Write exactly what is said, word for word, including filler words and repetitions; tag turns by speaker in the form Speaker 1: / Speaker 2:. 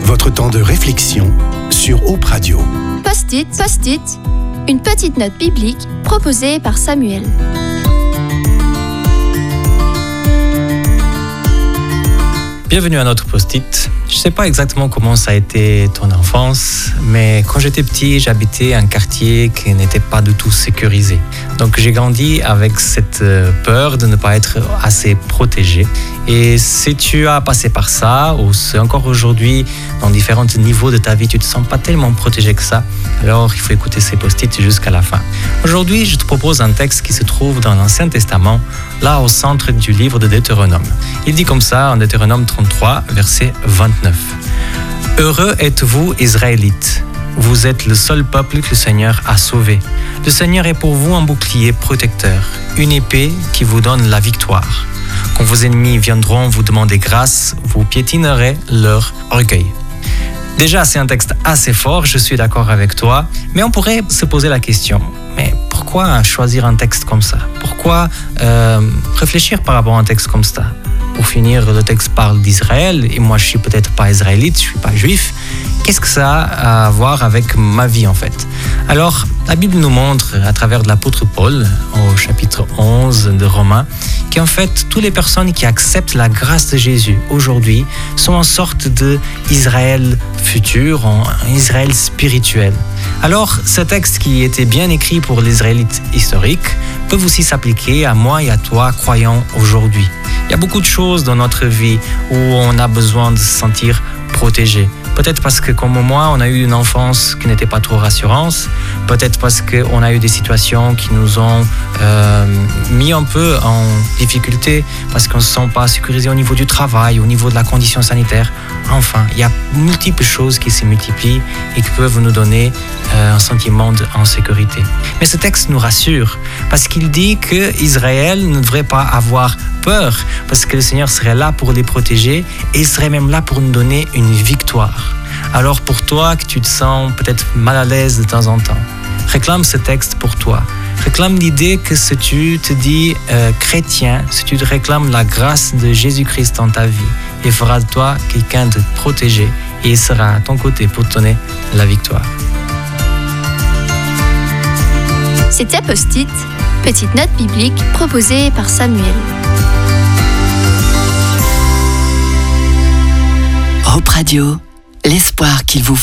Speaker 1: votre temps de réflexion sur Hope Radio.
Speaker 2: Post-it, post-it, une petite note biblique proposée par Samuel.
Speaker 3: Bienvenue à notre post-it. Je ne sais pas exactement comment ça a été ton enfance, mais quand j'étais petit, j'habitais un quartier qui n'était pas du tout sécurisé. Donc j'ai grandi avec cette peur de ne pas être assez protégé. Et si tu as passé par ça, ou c'est encore aujourd'hui, dans différents niveaux de ta vie, tu ne te sens pas tellement protégé que ça, alors il faut écouter ces post-it jusqu'à la fin. Aujourd'hui, je te propose un texte qui se trouve dans l'Ancien Testament, là au centre du livre de Deutéronome. Il dit comme ça, en Deutéronome trente-trois, verset vingt-neuf. « Heureux êtes-vous, Israélites, vous êtes le seul peuple que le Seigneur a sauvé. Le Seigneur est pour vous un bouclier protecteur, une épée qui vous donne la victoire. Quand vos ennemis viendront vous demander grâce, vous piétinerez leur orgueil. » Déjà, c'est un texte assez fort, je suis d'accord avec toi, mais on pourrait se poser la question, mais pourquoi choisir un texte comme ça ? Pourquoi euh, réfléchir par rapport à un texte comme ça ? Pour finir, le texte parle d'Israël, et moi je suis peut-être pas israélite, je suis pas juif. Qu'est-ce que ça a à voir avec ma vie en fait ? Alors, la Bible nous montre, à travers de l'apôtre Paul, au chapitre onze de Romains, qu'en fait, toutes les personnes qui acceptent la grâce de Jésus aujourd'hui sont en sorte d'Israël futur, en Israël spirituel. Alors, ce texte qui était bien écrit pour les Israélites historiques peut aussi s'appliquer à moi et à toi, croyants aujourd'hui. Il y a beaucoup de choses dans notre vie où on a besoin de se sentir protégé. Peut-être parce que, comme moi, on a eu une enfance qui n'était pas trop rassurante. Peut-être parce qu'on a eu des situations qui nous ont euh, mis un peu en difficulté, parce qu'on ne se sent pas sécurisé au niveau du travail, au niveau de la condition sanitaire. Enfin, il y a multiples choses qui se multiplient et qui peuvent nous donner euh, un sentiment d'insécurité. Mais ce texte nous rassure, parce qu'il dit qu'Israël ne devrait pas avoir peur, parce que le Seigneur serait là pour les protéger et il serait même là pour nous donner une victoire. Alors pour toi, que tu te sens peut-être mal à l'aise de temps en temps, réclame ce texte pour toi. Réclame l'idée que si tu te dis euh, chrétien, si tu te réclames la grâce de Jésus-Christ dans ta vie, il fera de toi quelqu'un de protégé et il sera à ton côté pour te donner la victoire.
Speaker 2: C'était Post-it, petite note biblique proposée par Samuel.
Speaker 4: Hope Radio, l'espoir qu'il vous